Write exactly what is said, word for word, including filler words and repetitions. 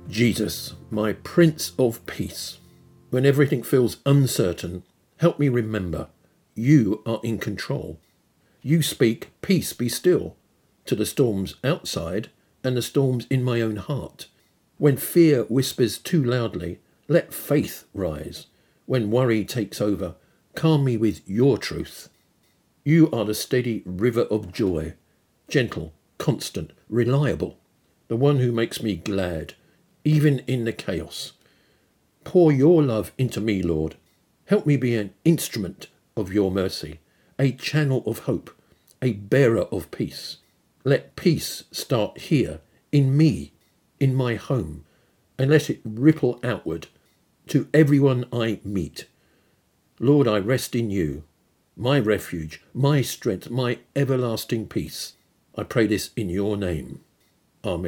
Jesus, my Prince of Peace, when everything feels uncertain, help me remember you are in control. You speak, peace be still, to the storms outside and the storms in my own heart. When fear whispers too loudly, let faith rise. When worry takes over, calm me with your truth. You are the steady river of joy, gentle, constant, reliable, the one who makes me glad, even in the chaos. Pour your love into me, Lord. Help me be an instrument of your mercy, a channel of hope, a bearer of peace. Let peace start here, in me, in my home, and let it ripple outward to everyone I meet. Lord, I rest in you, my refuge, my strength, my everlasting peace. I pray this in your name. Amen.